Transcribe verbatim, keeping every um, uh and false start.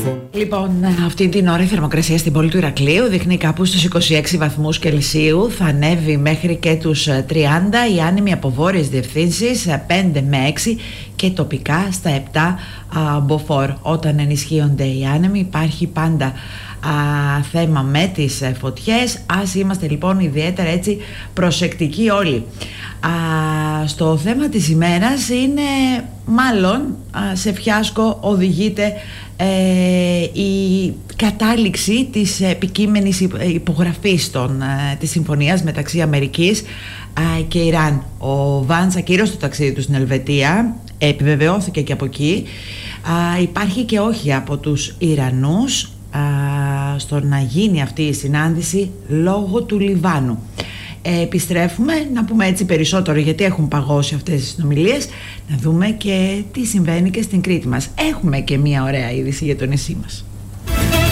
Λοιπόν, αυτή την ώρα η θερμοκρασία στην πόλη του Ηρακλείου δείχνει κάπου στους είκοσι έξι βαθμούς Κελσίου. Θα ανέβει μέχρι και τους τριάντα. Οι άνεμοι από βόρειες διευθύνσεις πέντε με έξι και τοπικά στα επτά μποφόρ. Όταν ενισχύονται οι άνεμοι υπάρχει πάντα α, θέμα με τις φωτιές. Ας είμαστε λοιπόν ιδιαίτερα έτσι προσεκτικοί όλοι. Α, στο θέμα της ημέρας είναι μάλλον α, σε φιάσκο οδηγείται ε, η κατάληξη της επικείμενης υπογραφής των, ε, της συμφωνίας μεταξύ Αμερικής ε, και Ιράν. Ο Βάνς ακύρωσε το ταξίδι του στην Ελβετία, επιβεβαιώθηκε και από εκεί. Ε, υπάρχει και όχι από τους Ιρανούς ε, στο να γίνει αυτή η συνάντηση λόγω του Λιβάνου. Ε, επιστρέφουμε να πούμε έτσι περισσότερο γιατί έχουν παγώσει αυτές τις συνομιλίες, να δούμε και τι συμβαίνει και στην Κρήτη μας. Έχουμε και μια ωραία είδηση για το νησί μας.